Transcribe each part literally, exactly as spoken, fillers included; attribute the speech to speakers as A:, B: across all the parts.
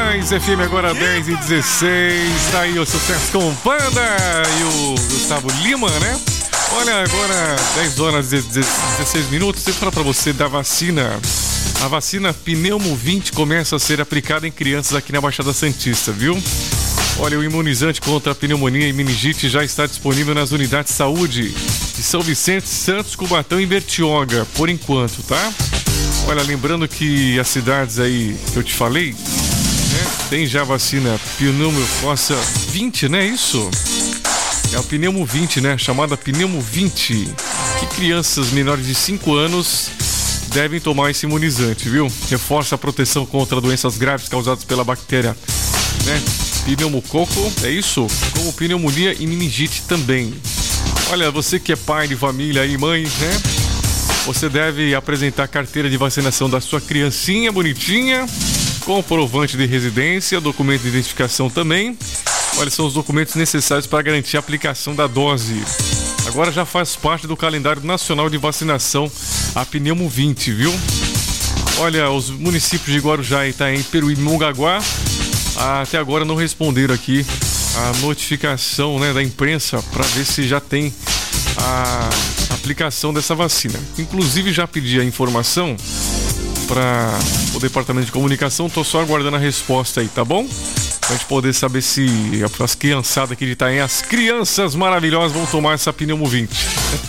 A: Mais, F M agora dez e dezesseis. Tá aí o sucesso com o Panda e o Gustavo Lima, né? Olha, agora dez horas e dezesseis minutos. Eu vou falar pra você da vacina. A vacina Pneumo vinte começa a ser aplicada em crianças aqui na Baixada Santista, viu? Olha, o imunizante contra a pneumonia e meningite já está disponível nas unidades de saúde de São Vicente, Santos, Cubatão e Bertioga, por enquanto, tá? Olha, lembrando que as cidades aí que eu te falei, né, tem já a vacina Pneumo vinte, né? Isso? É o Pneumo vinte, né? Chamada Pneumo vinte. Que crianças menores de cinco anos devem tomar esse imunizante, viu? Reforça a proteção contra doenças graves causadas pela bactéria, né? Pneumococo, é isso? Como pneumonia e meningite também. Olha, você que é pai de família e mãe, né? Você deve apresentar a carteira de vacinação da sua criancinha bonitinha, comprovante de residência, documento de identificação também. Olha, são os documentos necessários para garantir a aplicação da dose. Agora já faz parte do calendário nacional de vacinação a Pneumo vinte, viu? Olha, os municípios de Guarujá, Itaém, Peruíbe e Mongaguá até agora não responderam aqui a notificação, né, da imprensa para ver se já tem a aplicação dessa vacina. Inclusive já pedi a informação para o Departamento de Comunicação, tô só aguardando a resposta aí, tá bom? Pra gente poder saber se as criançadas aqui de Itaém, as crianças maravilhosas vão tomar essa Pneumo vinte.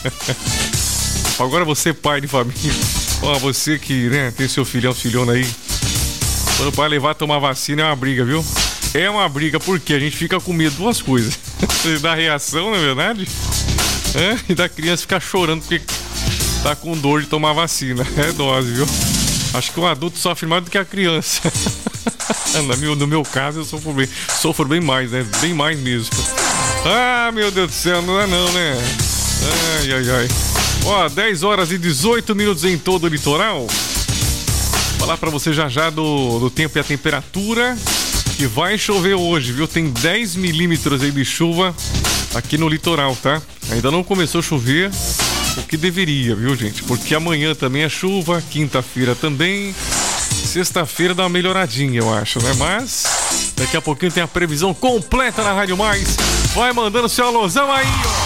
A: Agora você, pai de família, ó, você que, né, tem seu filhão, filhona aí, quando o pai levar a tomar vacina é uma briga, viu? É uma briga, porque a gente fica com medo de duas coisas. Da reação, não é verdade? É, e da criança ficar chorando porque tá com dor de tomar vacina. É dose, viu? Acho que o adulto sofre mais do que a criança. No meu, no meu caso, eu sofro bem, sofro bem mais, né? Bem mais mesmo. Ah, meu Deus do céu, não é não, né? Ai, ai, ai. Ó, dez horas e dezoito minutos em todo o litoral. Vou falar pra você já já do, do tempo e a temperatura. Que vai chover hoje, viu? Tem dez milímetros aí de chuva aqui no litoral, tá? Ainda não começou a chover o que deveria, viu, gente? Porque amanhã também é chuva, quinta-feira também, sexta-feira dá uma melhoradinha, eu acho, né? Mas daqui a pouquinho tem a previsão completa na Rádio Mais. Vai mandando seu alôzão aí, ó!